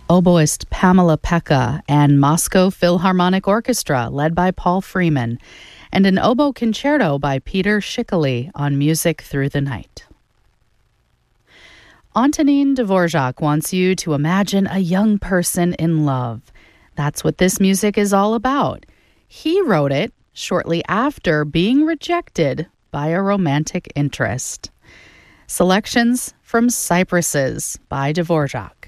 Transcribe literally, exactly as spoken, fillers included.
oboist Pamela Pekka and Moscow Philharmonic Orchestra, led by Paul Freeman, and an oboe concerto by Peter Schickele on Music Through the Night. Antonin Dvorak wants you to imagine a young person in love. That's what this music is all about. He wrote it shortly after being rejected by a romantic interest. Selections from Cypresses by Dvorak.